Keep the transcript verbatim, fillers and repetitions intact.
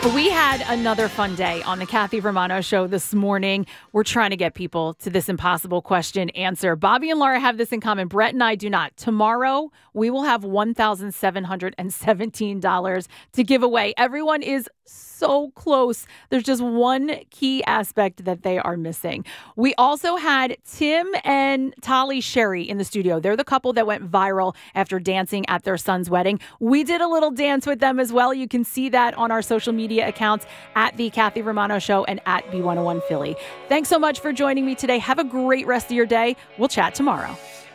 We had another fun day on the Kathy Romano Show this morning. We're trying to get people to this impossible question answer. Bobby and Laura have this in common. Brett and I do not. Tomorrow, we will have one thousand seven hundred seventeen dollars to give away. Everyone is so close. There's just one key aspect that they are missing. We also had Tim and Tali Sherry in the studio. They're the couple that went viral after dancing at their son's wedding. We did a little dance with them as well. You can see that on our social media accounts at The Kathy Romano Show and at B one oh one Philly. Thanks so much for joining me today. Have a great rest of your day. We'll chat tomorrow.